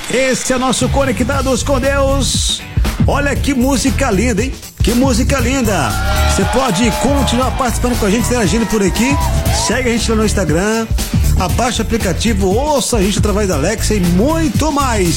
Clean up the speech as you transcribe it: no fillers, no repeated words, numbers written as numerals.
Esse é nosso Conectados com Deus. Olha que música linda, hein? Que música linda. Você pode continuar participando com a gente, interagindo por aqui. Segue a gente lá no Instagram, abaixa o aplicativo, ouça a gente através da Alexa e muito mais.